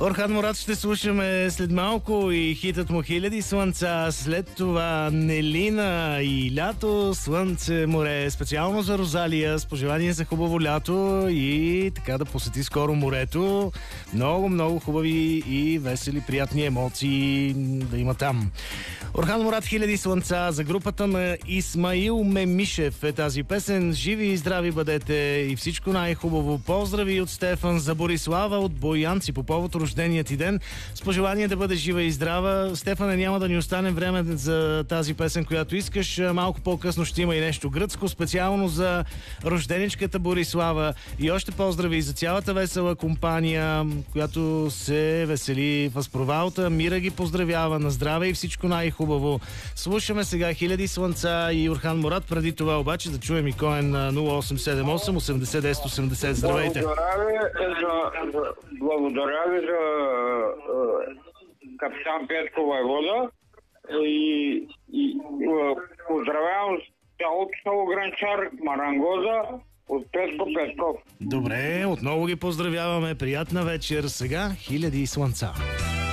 Орхан Мурад ще слушаме след малко и хитът му Хиляди слънца. След това Нелина и Лято, слънце, море. Специално за Розалия, с пожелание за хубаво лято и така да посети скоро морето. Много, много хубави и весели, приятни емоции да има там. Орхан Мурад, Хиляди слънца. За групата на Исмаил Мемишев е тази песен. Живи и здрави бъдете и всичко най-хубаво. Поздрави от Стефан за Борислава от Боянци по повод рожденият ти ден. С пожелание да бъдеш жива и здрава. Стефане, няма да ни остане време за тази песен, която искаш. Малко по-късно ще има и нещо гръцко, специално за рожденичката Борислава. И още поздрави за цялата весела компания, която се весели в Аспровалта. Мира ги поздравява, на здраве и всичко най-хубаво. Слушаме сега Хиляди слънца и Орхан Мурад. Преди това обаче да чуем и Коен на 0878 80 10 80. Здравейте! Благодаря ви за капитан Петко Войвода и поздравявам цялото Гранчар Марангоза от Петко Петков. Добре, отново ги поздравяваме. Приятна вечер. Сега Хиляди слънца.